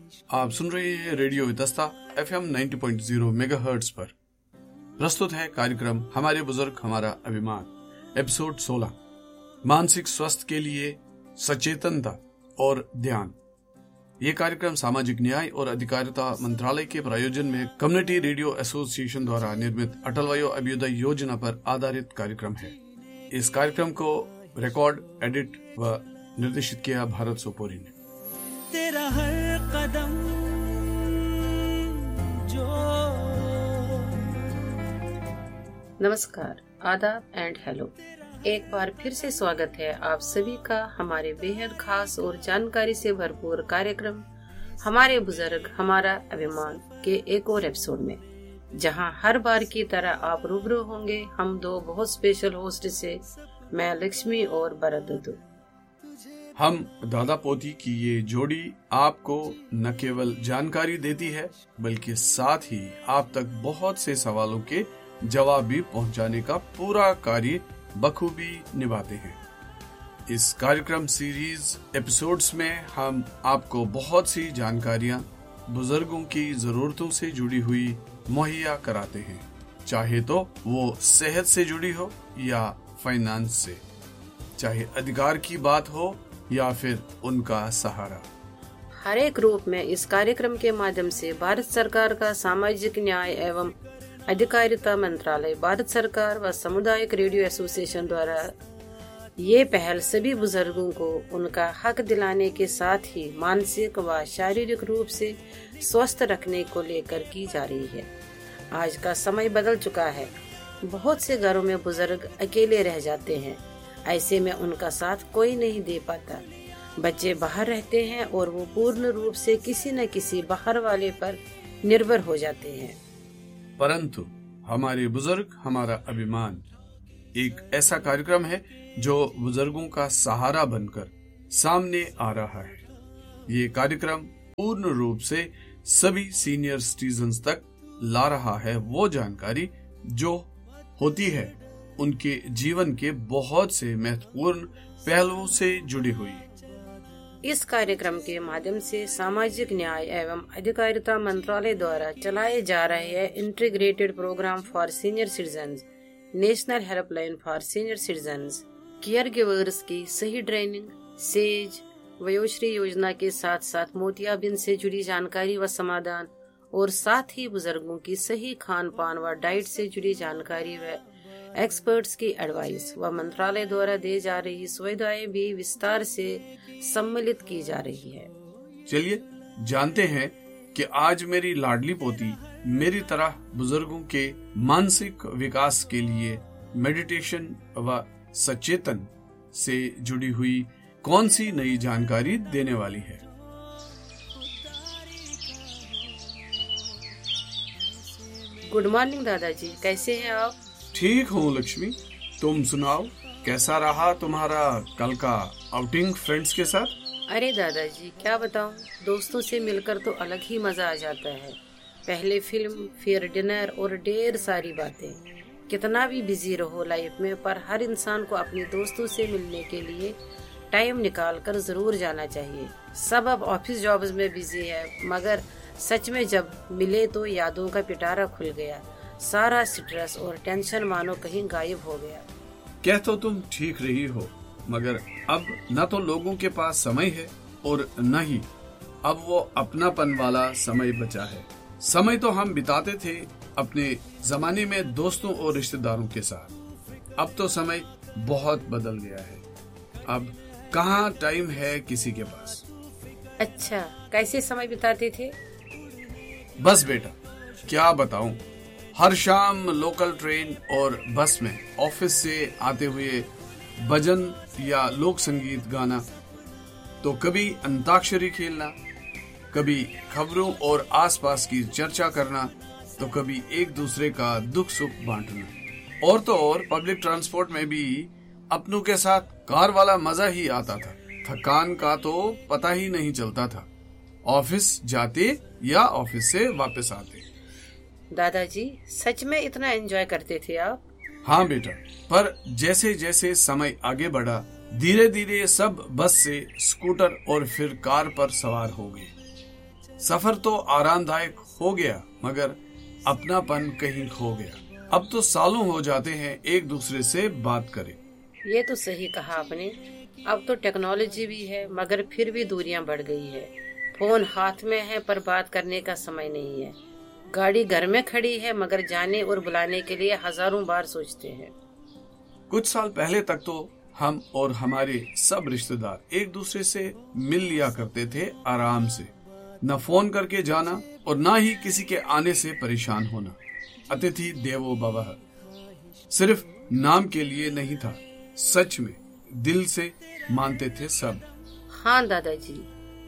आप सुन रहे हैं रेडियो वितस्ता FM 90.0 मेगाहर्ट्ज पर। प्रस्तुत है कार्यक्रम हमारे बुजुर्ग हमारा अभिमान, एपिसोड 16, मानसिक स्वास्थ्य के लिए सचेतनता और ध्यान। ये कार्यक्रम सामाजिक न्याय और अधिकारिता मंत्रालय के प्रायोजन में कम्युनिटी रेडियो एसोसिएशन द्वारा निर्मित अटल वयो अभ्युदय योजना पर आधारित कार्यक्रम है। इस कार्यक्रम को रिकॉर्ड, एडिट व निर्देशित किया भारत सोपोरी ने। तेरा हर कदम जो। नमस्कार, आदाब एंड हेलो। एक बार फिर से स्वागत है आप सभी का हमारे बेहद खास और जानकारी से भरपूर कार्यक्रम हमारे बुजुर्ग हमारा अभिमान के एक और एपिसोड में, जहां हर बार की तरह आप रूबरू होंगे हम दो बहुत स्पेशल होस्ट से, मैं लक्ष्मी और भरत दुदू। हम दादा पोती की ये जोड़ी आपको न केवल जानकारी देती है बल्कि साथ ही आप तक बहुत से सवालों के जवाब भी पहुंचाने का पूरा कार्य बखूबी निभाते हैं। इस कार्यक्रम सीरीज एपिसोड्स में हम आपको बहुत सी जानकारियां बुजुर्गों की जरूरतों से जुड़ी हुई मुहैया कराते हैं, चाहे तो वो सेहत से जुड़ी हो या फाइनेंस से, चाहे अधिकार की बात हो या फिर उनका सहारा। हर एक रूप में इस कार्यक्रम के माध्यम से भारत सरकार का सामाजिक न्याय एवं अधिकारिता मंत्रालय, भारत सरकार व सामुदायिक रेडियो एसोसिएशन द्वारा ये पहल सभी बुजुर्गों को उनका हक दिलाने के साथ ही मानसिक व शारीरिक रूप से स्वस्थ रखने को लेकर की जा रही है। आज का समय बदल चुका है, बहुत से घरों में बुजुर्ग अकेले रह जाते हैं। ऐसे में उनका साथ कोई नहीं दे पाता। बच्चे बाहर रहते हैं और वो पूर्ण रूप से किसी न किसी बाहर वाले पर निर्भर हो जाते हैं। परंतु हमारे बुजुर्ग हमारा अभिमान एक ऐसा कार्यक्रम है जो बुजुर्गों का सहारा बनकर सामने आ रहा है। ये कार्यक्रम पूर्ण रूप से सभी सीनियर सिटीजन्स तक ला रहा है वो जानकारी जो होती है उनके जीवन के बहुत से महत्वपूर्ण पहलुओं से जुड़ी हुई। इस कार्यक्रम के माध्यम से सामाजिक न्याय एवं अधिकारिता मंत्रालय द्वारा चलाए जा रहे integrated programme for senior citizens, national helpline for senior citizens, care givers की सही ट्रेनिंग, सेज, वयोश्री योजना के साथ साथ मोतियाबिंद से जुड़ी जानकारी व समाधान, और साथ ही बुजुर्गों की सही खान पान व डाइट से जुड़ी जानकारी व एक्सपर्ट्स की एडवाइस व मंत्रालय द्वारा दी जा रही सुविधाएं भी विस्तार से सम्मिलित की जा रही है। चलिए जानते हैं कि आज मेरी लाडली पोती मेरी तरह बुजुर्गों के मानसिक विकास के लिए मेडिटेशन व सचेतन से जुड़ी हुई कौन सी नई जानकारी देने वाली है। गुड मॉर्निंग दादाजी, कैसे हैं आप? ठीक हूँ लक्ष्मी, तुम सुनाओ, कैसा रहा तुम्हारा कल का आउटिंग फ्रेंड्स के साथ? अरे दादाजी क्या बताऊं, दोस्तों से मिलकर तो अलग ही मजा आ जाता है। पहले फिल्म, फिर डिनर और ढेर सारी बातें। कितना भी बिजी रहो लाइफ में, पर हर इंसान को अपने दोस्तों से मिलने के लिए टाइम निकाल कर जरूर जाना चाहिए। सब अब ऑफिस जॉब्स में बिजी है, मगर सच में जब मिले तो यादों का पिटारा खुल गया। सारा स्ट्रेस और टेंशन मानो कहीं गायब हो गया। कह तो तुम ठीक रही हो, मगर अब न तो लोगों के पास समय है और न ही अब वो अपनापन वाला समय बचा है। समय तो हम बिताते थे अपने जमाने में दोस्तों और रिश्तेदारों के साथ। अब तो समय बहुत बदल गया है। अब कहाँ टाइम है किसी के पास। अच्छा, कैसे समय बिताते थे? बस बेटा क्या बताऊं, हर शाम लोकल ट्रेन और बस में ऑफिस से आते हुए भजन या लोक संगीत गाना, तो कभी अंताक्षरी खेलना, कभी खबरों और आसपास की चर्चा करना, तो कभी एक दूसरे का दुख सुख बांटना। और तो और पब्लिक ट्रांसपोर्ट में भी अपनों के साथ कार वाला मजा ही आता था। थकान का तो पता ही नहीं चलता था, ऑफिस जाते या ऑफिस से वापस आते। दादाजी सच में इतना एंजॉय करते थे आप? हाँ बेटा, पर जैसे जैसे समय आगे बढ़ा धीरे धीरे सब बस से स्कूटर और फिर कार पर सवार हो गए। सफर तो आरामदायक हो गया, मगर अपनापन कहीं खो गया। अब तो सालों हो जाते हैं एक दूसरे से बात करे। ये तो सही कहा आपने। अब तो टेक्नोलॉजी भी है, मगर फिर भी दूरियां बढ़ गई है। फोन हाथ में है पर बात करने का समय नहीं है। गाड़ी घर में खड़ी है, मगर जाने और बुलाने के लिए हजारों बार सोचते हैं। कुछ साल पहले तक तो हम और हमारे सब रिश्तेदार एक दूसरे से मिल लिया करते थे आराम से, न फोन करके जाना और न ही किसी के आने से परेशान होना। अतिथि देवो भवः सिर्फ नाम के लिए नहीं था, सच में दिल से मानते थे सब। हाँ दादाजी,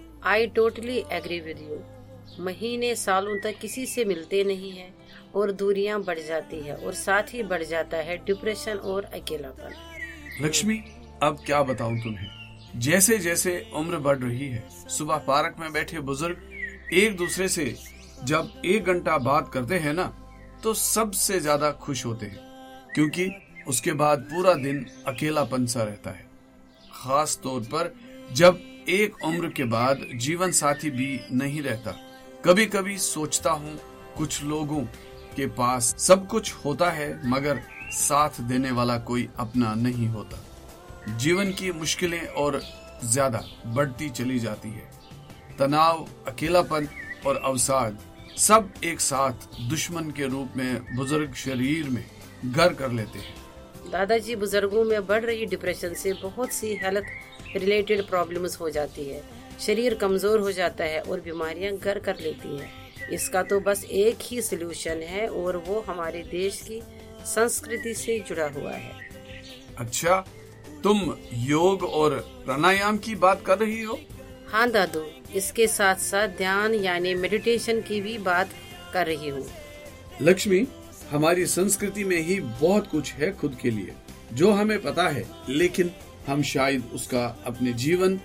I totally agree with you. महीने सालों तक किसी से मिलते नहीं है और दूरियां बढ़ जाती है, और साथ ही बढ़ जाता है डिप्रेशन और अकेलापन। लक्ष्मी, अब क्या बताऊं तुम्हें, जैसे जैसे उम्र बढ़ रही है, सुबह पार्क में बैठे बुजुर्ग एक दूसरे से जब 1 घंटा बात करते हैं ना, तो सबसे ज्यादा खुश होते हैं, क्योंकि उसके बाद पूरा दिन अकेलापन सा रहता है। खास तौर पर जब एक उम्र के बाद जीवन साथी भी नहीं रहता। कभी कभी सोचता हूँ, कुछ लोगों के पास सब कुछ होता है, मगर साथ देने वाला कोई अपना नहीं होता। जीवन की मुश्किलें और ज्यादा बढ़ती चली जाती है। तनाव, अकेलापन और अवसाद सब एक साथ दुश्मन के रूप में बुजुर्ग शरीर में घर कर लेते हैं। दादाजी, बुजुर्गों में बढ़ रही डिप्रेशन से बहुत सी हेल्थ रिलेटेड प्रॉब्लम्स हो जाती है। शरीर कमजोर हो जाता है और बीमारियां घर कर लेती हैं। इसका तो बस एक ही सलूशन है, और वो हमारे देश की संस्कृति से जुड़ा हुआ है। अच्छा, तुम योग और प्राणायाम की बात कर रही हो? हाँ दादू, इसके साथ साथ ध्यान यानी मेडिटेशन की भी बात कर रही हूँ। लक्ष्मी, हमारी संस्कृति में ही बहुत कुछ है खुद के लिए जो हमें पता है, लेकिन हम शायद उसका अपने जीवन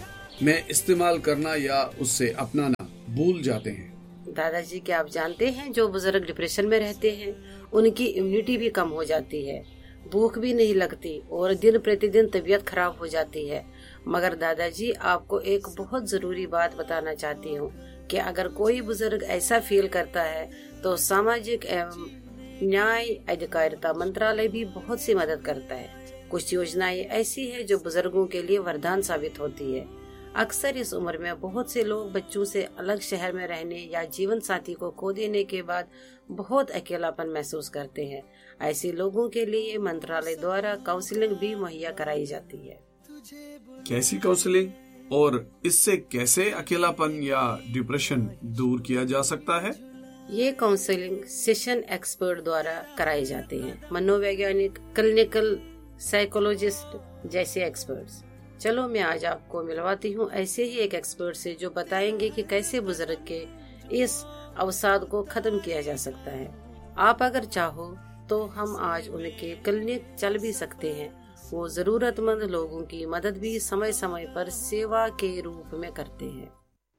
में इस्तेमाल करना या उससे अपनाना भूल जाते हैं। दादाजी, क्या आप जानते हैं, जो बुजुर्ग डिप्रेशन में रहते हैं उनकी इम्यूनिटी भी कम हो जाती है, भूख भी नहीं लगती और दिन प्रतिदिन तबीयत खराब हो जाती है। मगर दादाजी, आपको एक बहुत जरूरी बात बताना चाहती हूँ कि अगर कोई बुजुर्ग ऐसा फील करता है तो सामाजिक एवं न्याय अधिकारिता मंत्रालय भी बहुत सी मदद करता है। कुछ योजनाएं ऐसी है जो बुजुर्गों के लिए वरदान साबित होती है। अक्सर इस उम्र में बहुत से लोग बच्चों से अलग शहर में रहने या जीवन साथी को खो देने के बाद बहुत अकेलापन महसूस करते हैं। ऐसे लोगों के लिए मंत्रालय द्वारा काउंसलिंग भी मुहैया कराई जाती है। कैसी काउंसलिंग, और इससे कैसे अकेलापन या डिप्रेशन दूर किया जा सकता है? ये काउंसलिंग सेशन एक्सपर्ट द्वारा कराए जाते हैं, मनोवैज्ञानिक, क्लिनिकल साइकोलॉजिस्ट जैसे एक्सपर्ट्स। चलो मैं आज आपको मिलवाती हूँ ऐसे ही एक एक्सपर्ट से, जो बताएंगे कि कैसे बुजुर्ग के इस अवसाद को खत्म किया जा सकता है। आप अगर चाहो तो हम आज उनके क्लिनिक चल भी सकते हैं। वो जरूरतमंद लोगों की मदद भी समय समय पर सेवा के रूप में करते हैं।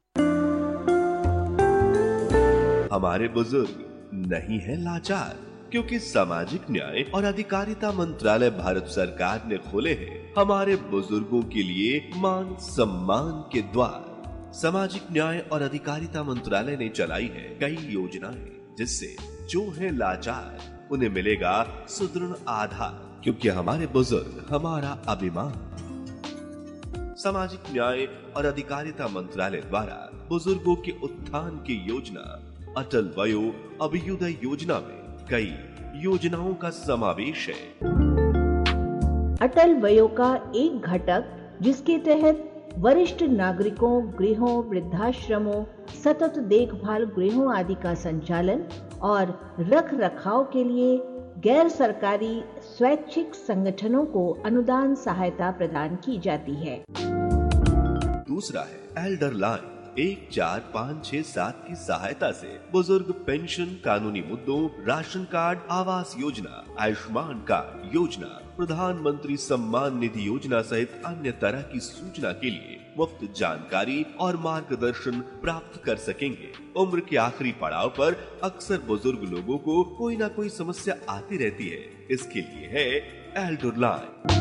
हमारे बुजुर्ग नहीं है लाचार, क्योंकि सामाजिक न्याय और अधिकारिता मंत्रालय भारत सरकार ने खोले हैं हमारे बुजुर्गों के लिए मान सम्मान के द्वार। सामाजिक न्याय और अधिकारिता मंत्रालय ने चलाई है कई योजनाएं, जिससे जो है लाचार उन्हें मिलेगा सुदृढ़ आधार, क्योंकि हमारे बुजुर्ग हमारा अभिमान। सामाजिक न्याय और अधिकारिता मंत्रालय द्वारा बुजुर्गों के उत्थान की योजना अटल वयो अभ्युदय योजना में कई योजनाओं का समावेश है। अटल वयो का एक घटक, जिसके तहत वरिष्ठ नागरिकों, गृहों, वृद्धाश्रमों, सतत देखभाल गृहों आदि का संचालन और रख रखाव के लिए गैर सरकारी स्वैच्छिक संगठनों को अनुदान सहायता प्रदान की जाती है। दूसरा है एल्डर लाइन 14567 की सहायता से बुजुर्ग पेंशन, कानूनी मुद्दों, ration card, Awas Yojana, Ayushman card योजना, प्रधानमंत्री सम्मान निधि योजना सहित अन्य तरह की सूचना के लिए मुफ्त जानकारी और मार्गदर्शन प्राप्त कर सकेंगे। उम्र के आखिरी पड़ाव पर अक्सर बुजुर्ग लोगों को कोई ना कोई समस्या आती रहती है, इसके लिए है एल्डर लाइन।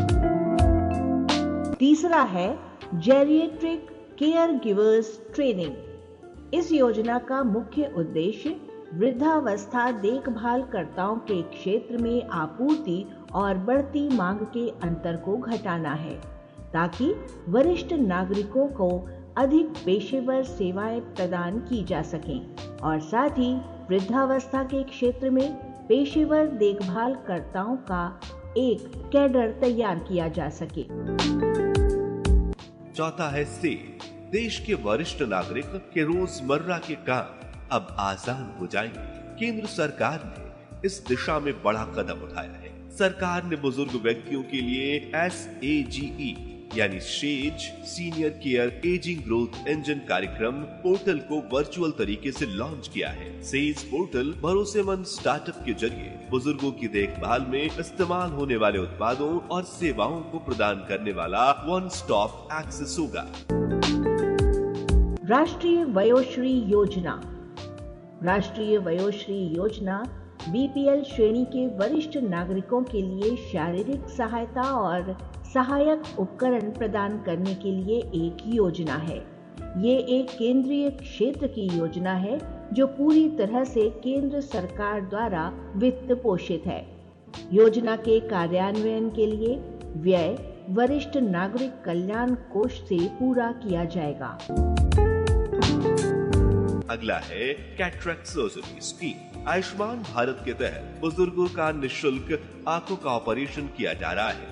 तीसरा है जेरिएट्रिक केयर गिवर्स ट्रेनिंग। इस योजना का मुख्य उद्देश्य वृद्धावस्था देखभालकर्ताओं के क्षेत्र में आपूर्ति और बढ़ती मांग के अंतर को घटाना है, ताकि वरिष्ठ नागरिकों को अधिक पेशेवर सेवाएं प्रदान की जा सकें और साथ ही वृद्धावस्था के क्षेत्र में पेशेवर देखभालकर्ताओं का एक कैडर तैयार किया जा सके। चौथा है सेव। देश के वरिष्ठ नागरिक के रोजमर्रा के काम अब आसान हो जाएंगे। केंद्र सरकार ने इस दिशा में बड़ा कदम उठाया है। सरकार ने बुजुर्ग व्यक्तियों के लिए SAGE यानी says senior care ageing growth engine कार्यक्रम पोर्टल को वर्चुअल तरीके से लॉन्च किया है। सेज पोर्टल भरोसेमंद स्टार्टअप के जरिए बुजुर्गों की देखभाल में इस्तेमाल होने वाले उत्पादों और सेवाओं को प्रदान करने वाला वन स्टॉप एक्सेस होगा। राष्ट्रीय वयोश्री योजना। राष्ट्रीय वयोश्री योजना BPL श्रेणी के वरिष्ठ नागरिकों के लिए शारीरिक सहायता और सहायक उपकरण प्रदान करने के लिए एक योजना है। ये एक केंद्रीय क्षेत्र की योजना है जो पूरी तरह से केंद्र सरकार द्वारा वित्त पोषित है। योजना के कार्यान्वयन के लिए व्यय वरिष्ठ नागरिक कल्याण कोष से पूरा किया जाएगा। अगला है cataract surgery scheme. Ayushman Bharat के तहत बुजुर्गों का निःशुल्क आंखों का ऑपरेशन किया जा रहा है।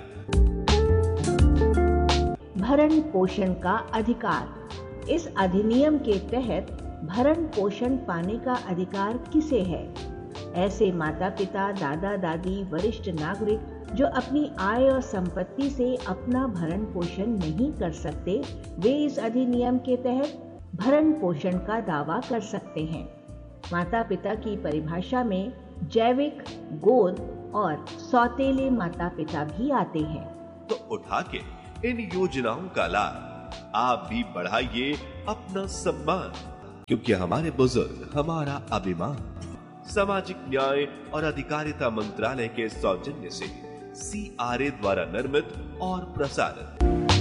भरण पोषण का अधिकार। इस अधिनियम के तहत भरण पोषण पाने का अधिकार किसे है? ऐसे माता पिता, दादा दादी, वरिष्ठ नागरिक जो अपनी आय और संपत्ति से अपना भरण पोषण नहीं कर सकते, वे इस अधिनियम के तहत भरण पोषण का दावा कर सकते हैं। माता पिता की परिभाषा में जैविक, गोद और सौतेले माता पिता भी आते हैं। तो उठा के इन योजनाओं का लाभ आप भी बढ़ाइए अपना सम्मान, क्योंकि हमारे बुजुर्ग हमारा अभिमान। सामाजिक न्याय और अधिकारिता मंत्रालय के सौजन्य से CRA द्वारा निर्मित और प्रसारित।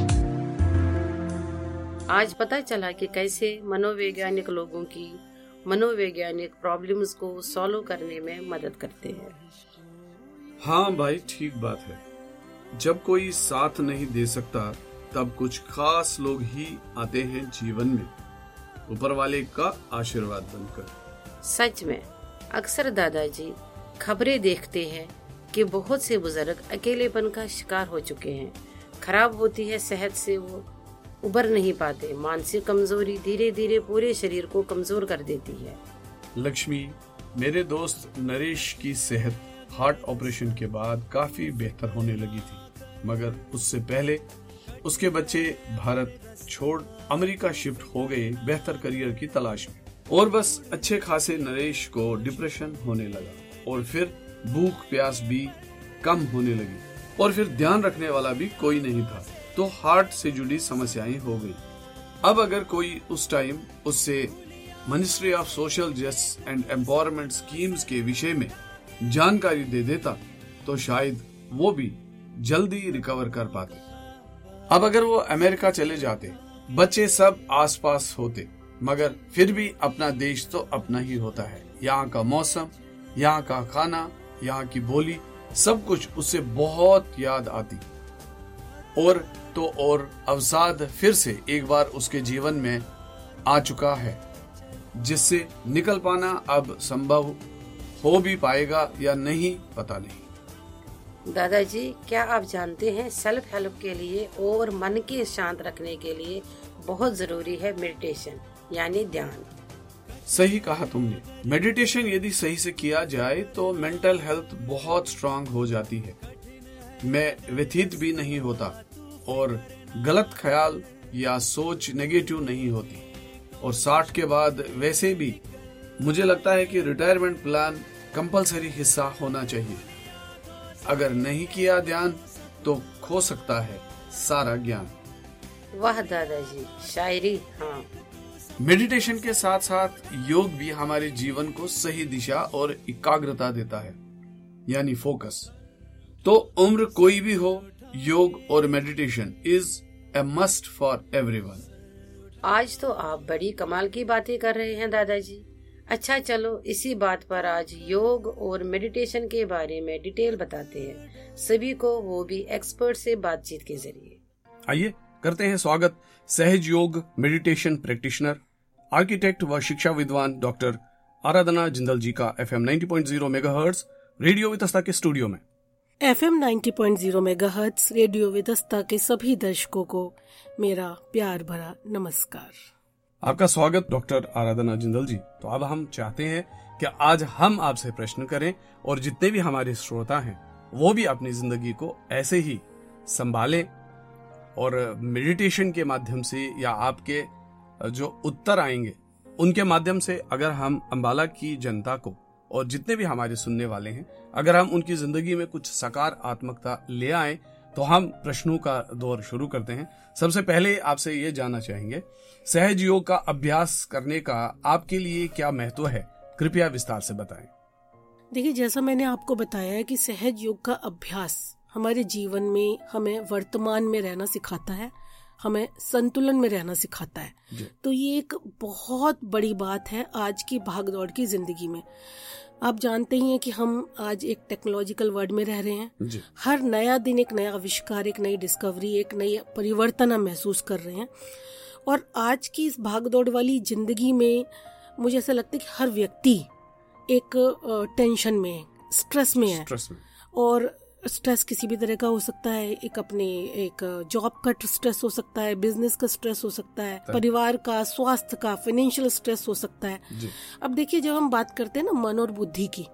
आज पता चला कि कैसे मनोवैज्ञानिक लोगों की मनोवैज्ञानिक प्रॉब्लम्स को सॉल्व करने में मदद करते हैं। हाँ भाई, ठीक बात है। जब कोई साथ नहीं दे सकता तब कुछ खास लोग ही आते हैं जीवन में, ऊपर वाले का आशीर्वाद बनकर। सच में अक्सर दादाजी खबरें देखते हैं कि बहुत से बुजुर्ग अकेलेपन का शिकार हो चुके हैं। खराब होती है सेहत से वो उबर नहीं पाते। मानसिक कमजोरी धीरे धीरे पूरे शरीर को कमजोर कर देती है। लक्ष्मी, मेरे दोस्त नरेश की सेहत हार्ट ऑपरेशन के बाद काफी बेहतर होने लगी थी, मगर उससे पहले उसके बच्चे भारत छोड़ अमेरिका शिफ्ट हो गए बेहतर करियर की तलाश में। और बस अच्छे खासे नरेश को डिप्रेशन होने लगा, और फिर भूख प्यास भी कम होने लगी, और फिर ध्यान रखने वाला भी कोई नहीं था, तो हार्ट से जुड़ी समस्याएं हो गई। अब अगर कोई उस टाइम उससे ministry of social justice and empowerment schemes के विषय में जानकारी दे देता तो शायद वो भी जल्दी रिकवर कर पाते। अब अगर वो अमेरिका चले जाते, बच्चे सब आसपास होते, मगर फिर भी अपना देश तो अपना ही होता है। यहाँ का मौसम, यहाँ का खाना, यहाँ की बोली, सब कुछ उससे बहुत याद आती। और तो और अवसाद फिर से एक बार उसके जीवन में आ चुका है, जिससे निकल पाना अब संभव हो भी पाएगा या नहीं, पता नहीं। दादाजी, क्या आप जानते हैं सेल्फ हेल्प के लिए और मन के शांत रखने के लिए बहुत जरूरी है मेडिटेशन यानी ध्यान। सही कहा तुमने। मेडिटेशन यदि सही से किया जाए तो मेंटल हेल्थ बहुत स्ट्रांग हो जाती है, मैं व्यथित भी नहीं होता और गलत ख्याल या सोच नेगेटिव नहीं होती। और 60 के बाद वैसे भी मुझे लगता है कि रिटायरमेंट प्लान कंपलसरी हिस्सा होना चाहिए। अगर नहीं किया ध्यान तो खो सकता है सारा ज्ञान। वाह दादाजी, शायरी। हाँ, मेडिटेशन के साथ साथ योग भी हमारे जीवन को सही दिशा और एकाग्रता देता है, यानी फोकस। तो उम्र कोई भी हो, योग और meditation is a must for everyone. आज तो आप बड़ी कमाल की बातें कर रहे हैं दादाजी। अच्छा चलो इसी बात पर आज योग और मेडिटेशन के बारे में डिटेल बताते हैं सभी को, वो भी एक्सपर्ट से बातचीत के जरिए। आइए करते हैं स्वागत सहज योग मेडिटेशन प्रैक्टिशनर, आर्किटेक्ट व शिक्षा विद्वान डॉक्टर आराधना जिंदल जी का FM 90.0 मेगाहर्ट्ज रेडियो वितस्ता के स्टूडियो में। FM 90.0 मेगाहर्ट्ज रेडियो वितस्ता के सभी दर्शकों को मेरा प्यार भरा नमस्कार। आपका स्वागत डॉक्टर आराधना जिंदल जी। तो अब हम चाहते हैं कि आज हम आपसे प्रश्न करें और जितने भी हमारे श्रोता हैं वो भी अपनी जिंदगी को ऐसे ही संभालें और मेडिटेशन के माध्यम से या आपके जो उत्तर आएंगे उनके माध्यम से अगर हम अंबाला की जनता को और जितने भी हमारे सुनने वाले हैं अगर हम उनकी जिंदगी में कुछ सकारात्मकता ले आए तो हम प्रश्नों का दौर शुरू करते हैं। सबसे पहले आपसे ये जानना चाहेंगे, सहज योग का अभ्यास करने का आपके लिए क्या महत्व है, कृपया विस्तार से बताएं। देखिए, जैसा मैंने आपको बताया है कि सहज योग का अभ्यास हमारे जीवन में हमें वर्तमान में रहना सिखाता है, हमें संतुलन में रहना सिखाता है। तो ये एक बहुत बड़ी बात है आज की भागदौड़ की जिंदगी में। आप जानते ही हैं कि हम आज एक टेक्नोलॉजिकल वर्ल्ड में रह रहे हैं। हर नया दिन एक नया आविष्कार, एक नई डिस्कवरी, एक नई परिवर्तन हम महसूस कर रहे हैं। और आज की इस भागदौड़ वाली जिंदगी में मुझे ऐसा लगता है कि हर व्यक्ति एक टेंशन में, स्ट्रेस में है। और स्ट्रेस किसी भी तरह का हो सकता है, एक जॉब का स्ट्रेस हो सकता है, बिजनेस का स्ट्रेस हो सकता है, परिवार का, स्वास्थ्य का, फाइनेंशियल स्ट्रेस हो सकता है। अब देखिए, जब हम बात करते हैं ना मन और बुद्धि की,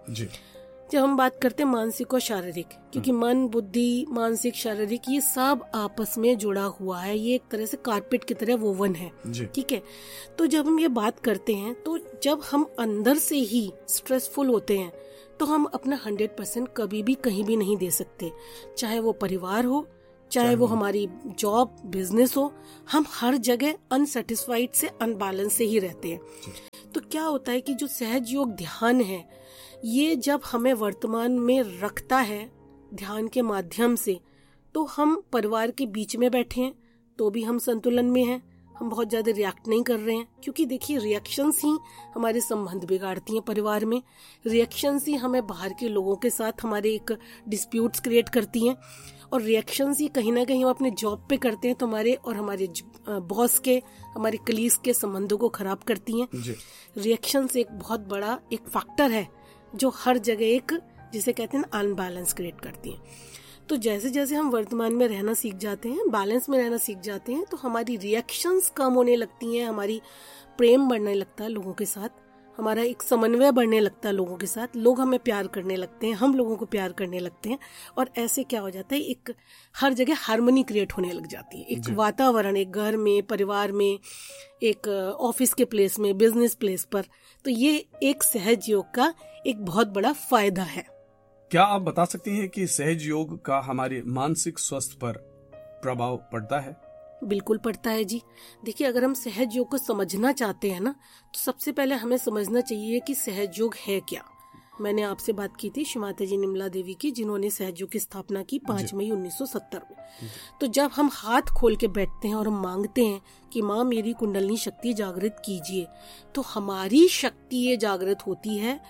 जब हम बात करते हैं मानसिक और शारीरिक, क्योंकि मन, बुद्धि, मानसिक, शारीरिक ये सब आपस में जुड़ा हुआ है, ये एक तरह से कारपेट की तरह वोवन है। ठीक है, तो जब हम ये बात करते हैं तो जब हम अंदर से ही स्ट्रेसफुल होते हैं तो हम अपना 100% कभी भी कहीं भी नहीं दे सकते, चाहे वो परिवार हो, चाहे वो हमारी जॉब, बिजनेस हो, हम हर जगह अनसेटिस्फाइड से, अनबैलेंस से ही रहते हैं। तो क्या होता है कि जो सहज योग ध्यान है, ये जब हमें वर्तमान में रखता है ध्यान के माध्यम से, तो हम परिवार के बीच में बैठे हैं तो भी हम संतुलन में हैं, हम बहुत ज्यादा रिएक्ट नहीं कर रहे हैं। क्योंकि देखिए, रिएक्शंस ही हमारे संबंध बिगाड़ती हैं परिवार में, रिएक्शंस ही हमें बाहर के लोगों के साथ हमारे एक डिस्प्यूट्स क्रिएट करती हैं, और रिएक्शंस ही कहीं ना कहीं हम अपने जॉब पे करते हैं तो हमारे और हमारे बॉस के, हमारे कलीग्स के संबंधों को खराब करती हैं। रिएक्शंस एक बहुत बड़ा एक फैक्टर है जो हर जगह एक, जिसे कहते हैं अनबैलेंस क्रिएट करती हैं। तो जैसे जैसे हम वर्तमान में रहना सीख जाते हैं, बैलेंस में रहना सीख जाते हैं, तो हमारी रिएक्शंस कम होने लगती हैं, हमारी प्रेम बढ़ने लगता है लोगों के साथ, हमारा एक समन्वय बढ़ने लगता है लोगों के साथ, लोग हमें प्यार करने लगते हैं, हम लोगों को प्यार करने लगते हैं। और ऐसे क्या हो जाता है, एक हर जगह हार्मनी क्रिएट होने लग जाती है, एक वातावरण, एक घर में, परिवार में, एक ऑफिस के प्लेस में, बिजनेस प्लेस पर। तो ये एक सहज योग का एक बहुत बड़ा फायदा है। क्या आप बता सकती हैं कि सहज योग का हमारे मानसिक स्वास्थ्य पर प्रभाव पड़ता है? बिल्कुल पड़ता है जी। देखिए, अगर हम सहज योग को समझना चाहते हैं ना, तो सबसे पहले हमें समझना चाहिए कि सहज योग है क्या। मैंने आपसे बात की थी श्रीमाता जी निर्मला देवी की, जिन्होंने सहज योग की स्थापना की 5 मई 1970 में। तो जब हम हाथ खोल के बैठते हैं और हम मांगते हैं कि माँ मेरी कुंडलिनी शक्ति जागृत कीजिए, तो हमारी शक्ति ये जागृत होती है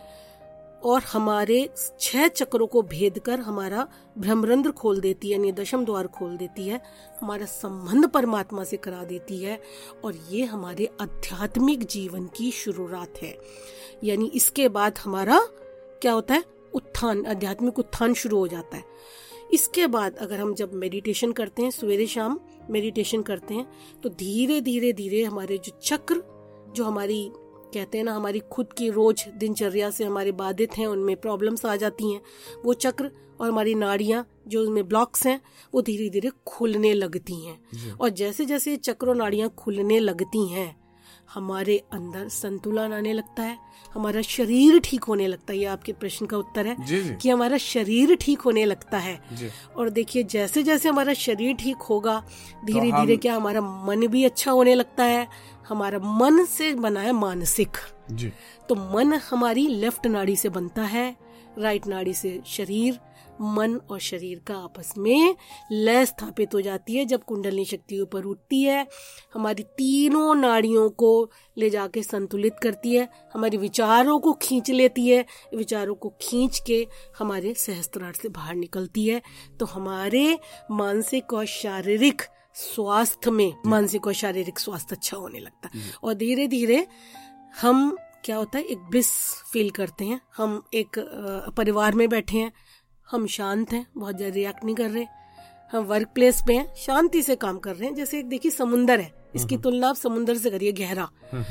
और हमारे 6 चक्रों को भेद कर हमारा ब्रह्मरंध्र खोल देती है, यानी दशम द्वार खोल देती है, हमारा संबंध परमात्मा से करा देती है। और ये हमारे आध्यात्मिक जीवन की शुरुआत है। यानी इसके बाद हमारा क्या होता है, उत्थान, आध्यात्मिक उत्थान शुरू हो जाता है। इसके बाद अगर हम जब मेडिटेशन करते हैं, सवेरे शाम मेडिटेशन करते हैं, तो धीरे धीरे धीरे हमारे जो चक्र, जो हमारी कहते हैं ना, हमारी खुद की रोज दिनचर्या से हमारे बाधित हैं, उनमें प्रॉब्लम्स आ जाती हैं, वो चक्र और हमारी नाड़ियां जो उनमें ब्लॉक्स हैं वो धीरे धीरे खुलने लगती हैं। और जैसे जैसे चक्र और नाड़ियां खुलने लगती हैं, हमारे अंदर संतुलन आने लगता है, हमारा शरीर ठीक होने लगता है। ये आपके प्रश्न का उत्तर है कि हमारा शरीर ठीक होने लगता है। और देखिए, जैसे जैसे हमारा शरीर ठीक होगा, धीरे धीरे क्या हमारा मन भी अच्छा होने लगता है। हमारा मन से बना है मानसिक, तो मन हमारी लेफ्ट नाड़ी से बनता है, राइट नाड़ी से शरीर, मन और शरीर का आपस में लय स्थापित हो जाती है। जब कुंडलिनी शक्ति ऊपर उठती है, हमारी तीनों नाड़ियों को ले जाके संतुलित करती है, हमारे विचारों को खींच लेती है, विचारों को खींच के हमारे सहस्त्रार से बाहर निकलती है, तो हमारे मानसिक और शारीरिक स्वास्थ्य में मानसिक और शारीरिक स्वास्थ्य अच्छा होने लगता है। और धीरे धीरे हम क्या होता है, एक ब्लिस फील करते हैं। हम एक परिवार में बैठे हैं, हम शांत हैं, बहुत ज्यादा रिएक्ट नहीं कर रहे, हम वर्क प्लेस पे हैं, शांति से काम कर रहे हैं। जैसे एक देखिए समुंदर है, इसकी तुलना आप समुंदर से करिए गहरा।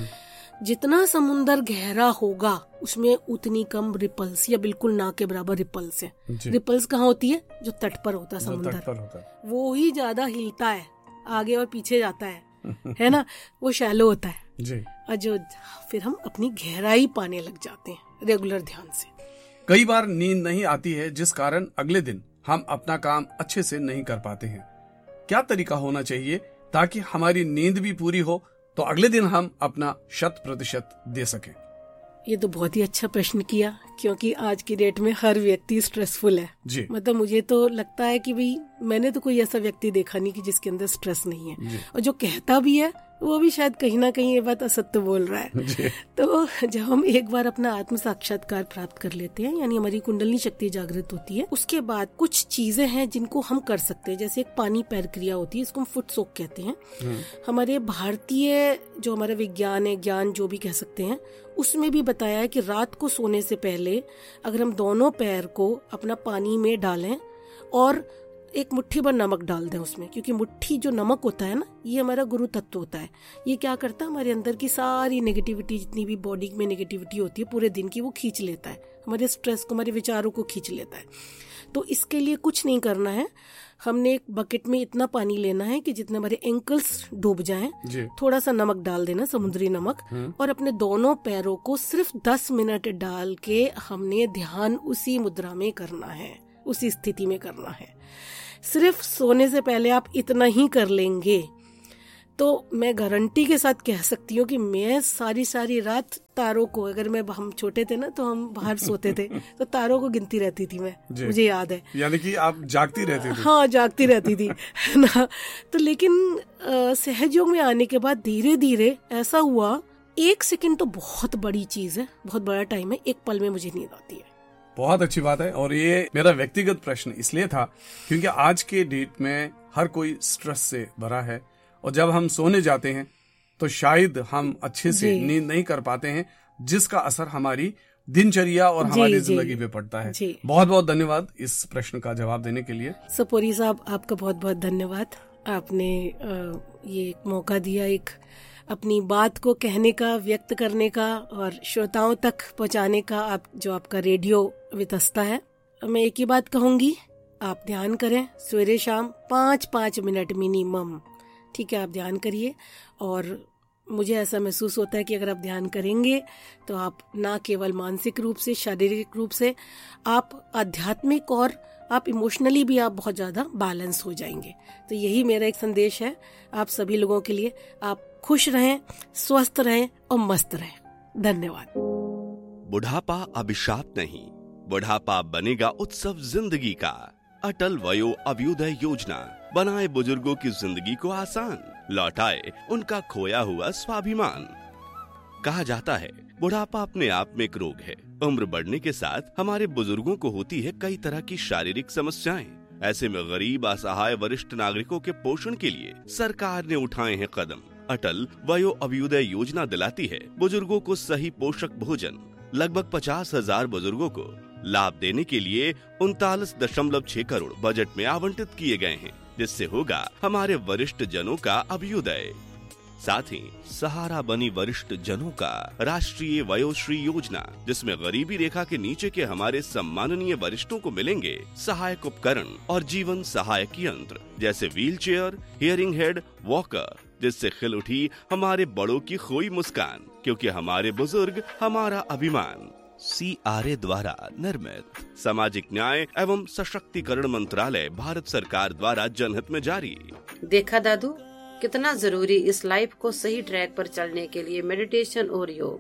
जितना समुंदर गहरा होगा उसमें उतनी कम रिपल्स या बिल्कुल ना के बराबर रिपल्स है। रिपल्स कहाँ होती है? जो तट पर होता है समुंदर, वो ही ज्यादा हिलता है, आगे और पीछे जाता है ना, वो शैलो होता है जी। और जो फिर हम अपनी गहराई पाने लग जाते हैं रेगुलर ध्यान से। कई बार नींद नहीं आती है, जिस कारण अगले दिन हम अपना काम अच्छे से नहीं कर पाते हैं। क्या तरीका होना चाहिए ताकि हमारी नींद भी पूरी हो, तो अगले दिन हम अपना 100% दे सकें? ये तो बहुत ही अच्छा प्रश्न किया, क्योंकि आज की डेट में हर व्यक्ति स्ट्रेसफुल है जी। मतलब मुझे तो लगता है कि भाई मैंने तो कोई ऐसा व्यक्ति देखा नहीं कि जिसके अंदर स्ट्रेस नहीं है, और जो कहता भी है वो भी शायद कहीं ना कहीं ये बात असत्य बोल रहा है। तो जब हम एक बार अपना आत्म साक्षात्कार प्राप्त कर लेते हैं, यानी हमारी कुंडलिनी शक्ति जागृत होती है, उसके बाद कुछ चीजें हैं जिनको हम कर सकते हैं। जैसे एक पानी पैर क्रिया होती है, इसको हम फुट सोक कहते हैं। हमारे भारतीय जो हमारा विज्ञान है, ज्ञान जो भी कह सकते हैं, उसमें भी बताया है कि रात को सोने से पहले अगर हम दोनों पैर को अपना पानी में डालें और एक मुट्ठी भर नमक डाल दें उसमें, क्योंकि मुट्ठी जो नमक होता है ना, ये हमारा गुरु तत्व होता है। ये क्या करता है, हमारे अंदर की सारी नेगेटिविटी, जितनी भी बॉडी में नेगेटिविटी होती है पूरे दिन की, वो खींच लेता है, हमारे स्ट्रेस को, हमारे विचारों को खींच लेता है। तो इसके लिए कुछ नहीं करना है, हमने एक बकेट में इतना पानी लेना है कि जितने हमारे एंकल्स डूब जाएं, थोड़ा सा नमक डाल देना, समुद्री नमक, और अपने दोनों पैरों को सिर्फ 10 मिनट डाल के हमने ध्यान उसी मुद्रा में करना है, उसी स्थिति में करना है। सिर्फ सोने से पहले आप इतना ही कर लेंगे तो मैं गारंटी के साथ कह सकती हूँ कि मैं सारी रात तारों को, अगर हम छोटे थे ना तो हम बाहर सोते थे तो तारों को गिनती रहती थी मैं, मुझे याद है। यानी कि आप जागती रहती थी? हाँ, जागती रहती थी ना। तो लेकिन सहज योग में आने के बाद धीरे धीरे ऐसा हुआ, 1 सेकंड तो बहुत बड़ी चीज है, बहुत बड़ा टाइम है, एक पल में मुझे नींद आती है। बहुत अच्छी बात है। और ये मेरा व्यक्तिगत प्रश्न इसलिए था क्योंकि आज के डेट में हर कोई स्ट्रेस से भरा है, और जब हम सोने जाते हैं तो शायद हम अच्छे से नींद नहीं कर पाते हैं, जिसका असर हमारी दिनचर्या और हमारी जिंदगी पे पड़ता है। बहुत बहुत धन्यवाद इस प्रश्न का जवाब देने के लिए। सपोरी साहब, आपका बहुत बहुत धन्यवाद। आपने ये मौका दिया एक अपनी बात को कहने का, व्यक्त करने का और श्रोताओं तक पहुंचाने का, जो आपका रेडियो वितस्ता है। मैं एक ही बात कहूंगी, आप ध्यान करें सवेरे शाम 5-5 मिनट मिनिमम, ठीक है? आप ध्यान करिए, और मुझे ऐसा महसूस होता है कि अगर आप ध्यान करेंगे तो आप ना केवल मानसिक रूप से, शारीरिक रूप से, आप आध्यात्मिक और आप इमोशनली भी आप बहुत ज्यादा बैलेंस हो जाएंगे। तो यही मेरा एक संदेश है आप सभी लोगों के लिए। आप खुश रहें, स्वस्थ रहें और मस्त रहें। धन्यवाद। बुढ़ापा अभिशाप नहीं, बुढ़ापा बनेगा उत्सव जिंदगी का। अटल वयो अभ्युदय योजना बनाए बुजुर्गों की जिंदगी को आसान, लौटाए उनका खोया हुआ स्वाभिमान। कहा जाता है बुढ़ापा अपने आप में एक रोग है। उम्र बढ़ने के साथ हमारे बुजुर्गों को होती है कई तरह की शारीरिक समस्याएं। ऐसे में गरीब, असहाय वरिष्ठ नागरिकों के पोषण के लिए सरकार ने उठाए हैं कदम। अटल वयो अभ्युदय योजना दिलाती है बुजुर्गों को सही पोषक भोजन। लगभग 50,000 बुजुर्गों को लाभ देने के लिए 39.6 करोड़ बजट में आवंटित किए गए हैं, जिससे होगा हमारे वरिष्ठ जनों का अभ्युदय। साथ ही सहारा बनी वरिष्ठ जनों का राष्ट्रीय वयोश्री योजना, जिसमें गरीबी रेखा के नीचे के हमारे सम्माननीय वरिष्ठों को मिलेंगे सहायक उपकरण और जीवन सहायक यंत्र, जैसे wheel chair, hearing head, walker, जिससे खिल उठी हमारे बड़ों की खोई मुस्कान, क्योंकि हमारे बुजुर्ग हमारा अभिमान। CRA द्वारा निर्मित सामाजिक न्याय एवं सशक्तिकरण मंत्रालय, भारत सरकार द्वारा जनहित में जारी। देखा दादू, कितना जरूरी इस लाइफ को सही ट्रैक पर चलने के लिए मेडिटेशन और योग।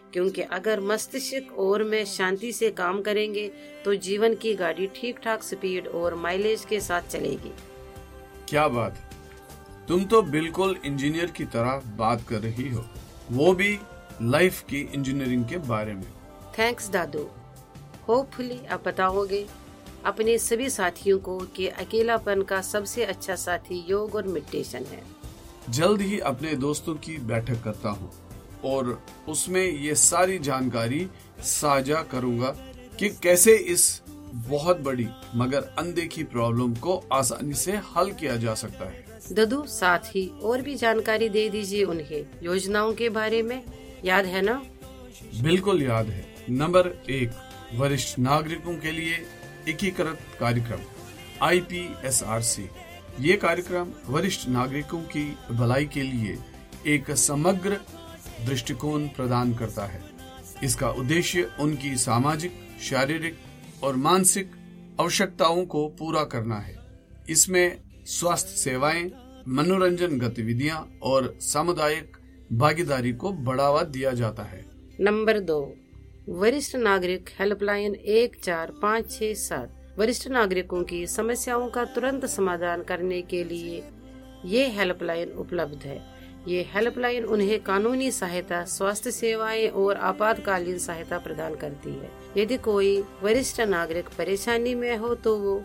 क्योंकि अगर मस्तिष्क और में शांति से काम करेंगे तो जीवन की गाड़ी ठीक ठाक स्पीड और माइलेज के साथ चलेगी। क्या बात है, तुम तो बिल्कुल इंजीनियर की तरह बात कर रही हो, वो भी लाइफ की इंजीनियरिंग के बारे में। थैंक्स दादू। होपफुली आप बताओगे अपने सभी साथियों को कि अकेलापन का सबसे अच्छा साथी योग और मेडिटेशन है। जल्द ही अपने दोस्तों की बैठक करता हूँ और उसमें ये सारी जानकारी साझा करूँगा कि कैसे इस बहुत बड़ी मगर अनदेखी प्रॉब्लम को आसानी से हल किया जा सकता है। दादू, साथ ही और भी जानकारी दे दीजिए उन्हें योजनाओं के बारे में, याद है ना? बिल्कुल याद है। नंबर 1, वरिष्ठ नागरिकों के लिए एकीकृत कार्यक्रम IPSRC। ये कार्यक्रम वरिष्ठ नागरिकों की भलाई के लिए एक समग्र दृष्टिकोण प्रदान करता है। इसका उद्देश्य उनकी सामाजिक, शारीरिक और मानसिक आवश्यकताओं को पूरा करना है। इसमें स्वास्थ्य सेवाएं, मनोरंजन गतिविधियां और सामुदायिक भागीदारी को बढ़ावा दिया जाता है। नंबर 2, वरिष्ठ नागरिक हेल्पलाइन 14567। वरिष्ठ नागरिकों की समस्याओं का तुरंत समाधान करने के लिए ये हेल्पलाइन उपलब्ध है। ये हेल्पलाइन उन्हें कानूनी सहायता, स्वास्थ्य सेवाएं और आपातकालीन सहायता प्रदान करती है। यदि कोई वरिष्ठ नागरिक परेशानी में हो तो वो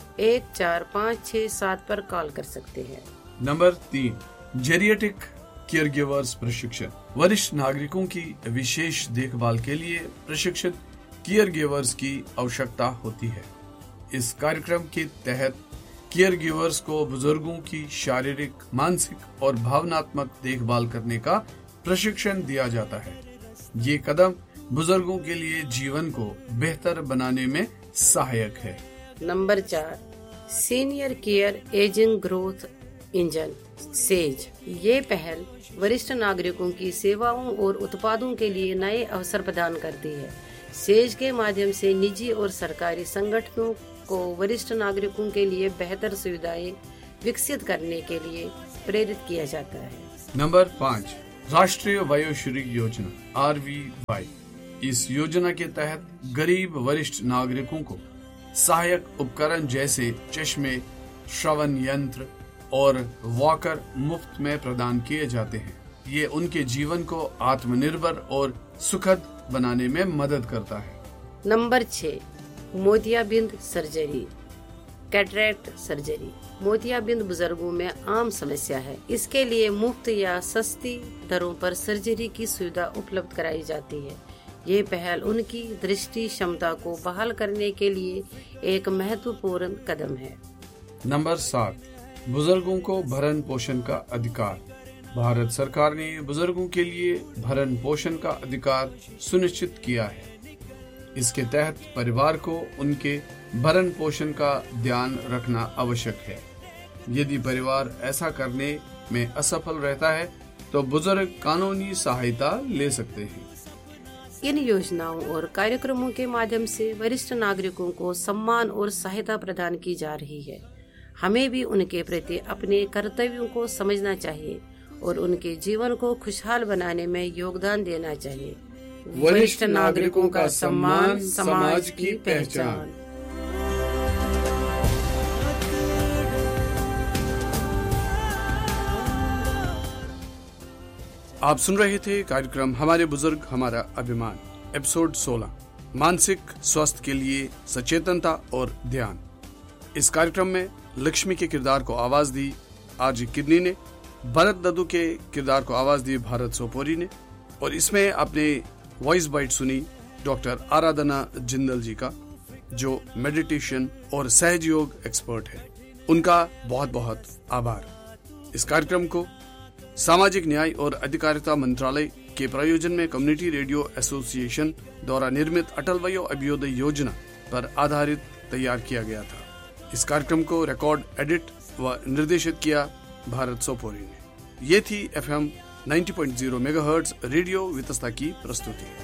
14567 पर कॉल कर सकते हैं। नंबर 3, जेरिएट्रिक केयरगिवर्स प्रशिक्षण। वरिष्ठ नागरिकों की विशेष देखभाल के लिए प्रशिक्षित केयरगिवर्स की आवश्यकता होती है। इस कार्यक्रम के तहत केयरगिवर्स को बुजुर्गों की शारीरिक, मानसिक और भावनात्मक देखभाल करने का प्रशिक्षण दिया जाता है। ये कदम बुजुर्गों के लिए जीवन को बेहतर बनाने में सहायक है। Number 4, senior care ageing growth engine says. ये पहल वरिष्ठ नागरिकों की सेवाओं और उत्पादों के लिए नए अवसर प्रदान करती है। सेज के माध्यम से निजी और सरकारी संगठनों को वरिष्ठ नागरिकों के लिए बेहतर सुविधाएं विकसित करने के लिए प्रेरित किया जाता है। नंबर 5, राष्ट्रीय वयोश्री योजना RVY। इस योजना के तहत गरीब वरिष्ठ नागरिकों को सहायक उपकरण जैसे चश्मे, श्रवण यंत्र और वॉकर मुफ्त में प्रदान किए जाते हैं। ये उनके जीवन को आत्मनिर्भर और सुखद बनाने में मदद करता है। नंबर 6, मोतियाबिंद सर्जरी कैटरेक्ट सर्जरी। मोतियाबिंद बुजुर्गों में आम समस्या है। इसके लिए मुफ्त या सस्ती दरों पर सर्जरी की सुविधा उपलब्ध कराई जाती है। ये पहल उनकी दृष्टि क्षमता को बहाल करने के लिए एक महत्वपूर्ण कदम है। नंबर 7, बुजुर्गों को भरण पोषण का अधिकार। भारत सरकार ने बुजुर्गों के लिए भरण पोषण का अधिकार सुनिश्चित किया है। इसके तहत परिवार को उनके भरण पोषण का ध्यान रखना आवश्यक है। यदि परिवार ऐसा करने में असफल रहता है तो बुजुर्ग कानूनी सहायता ले सकते हैं। इन योजनाओं और कार्यक्रमों के माध्यम से वरिष्ठ नागरिकों को सम्मान और सहायता प्रदान की जा रही है। हमें भी उनके प्रति अपने कर्तव्यों को समझना चाहिए और उनके जीवन को खुशहाल बनाने में योगदान देना चाहिए। वरिष्ठ नागरिकों का सम्मान समाज की पहचान। आप सुन रहे थे कार्यक्रम हमारे बुजुर्ग हमारा अभिमान, एपिसोड 16, मानसिक स्वास्थ्य के लिए सचेतनता और ध्यान। इस कार्यक्रम में लक्ष्मी के किरदार को आवाज दी आरजी किडनी ने, भरत दद्दू के किरदार को आवाज दी भारत सोपोरी ने, और इसमें आपने वॉइस बाइट सुनी डॉक्टर आराधना जिंदल जी का, जो मेडिटेशन और सहज योग एक्सपर्ट है। उनका बहुत बहुत आभार। इस कार्यक्रम को सामाजिक न्याय और अधिकारिता मंत्रालय के प्रायोजन में कम्युनिटी रेडियो एसोसिएशन द्वारा निर्मित अटल वयो अभियोदय योजना पर आधारित तैयार किया गया था। इस कार्यक्रम को रिकॉर्ड, एडिट व निर्देशित किया भारत सोपोरी ने। ये थी FM 90.0 मेगाहर्ट्ज रेडियो वितस्ता की प्रस्तुति।